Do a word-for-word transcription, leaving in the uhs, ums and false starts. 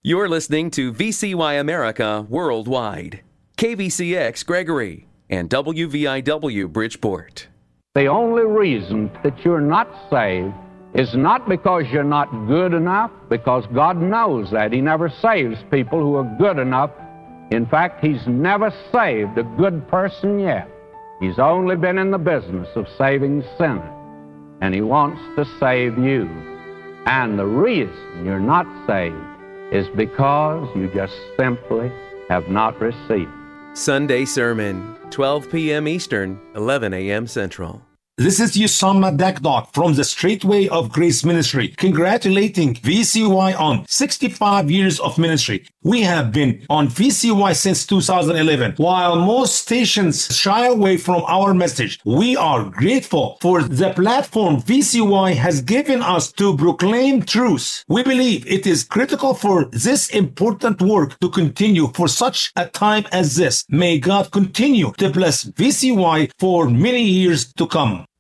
You're listening to V C Y America Worldwide, K V C X Gregory, and W V I W Bridgeport. The only reason that you're not saved is not because you're not good enough, because God knows that. He never saves people who are good enough. In fact, He's never saved a good person yet. He's only been in the business of saving sinners, and He wants to save you. And the reason you're not saved is because you just simply have not received. Sunday Sermon, twelve p.m. Eastern, eleven a.m. Central. This is Yusama Dakdok from the Straightway of Grace Ministry, congratulating V C Y on sixty-five years of ministry. We have been on V C Y since two thousand eleven. While most stations shy away from our message, we are grateful for the platform V C Y has given us to proclaim truth. We believe it is critical for this important work to continue for such a time as this. May God continue to bless V C Y for many years to come.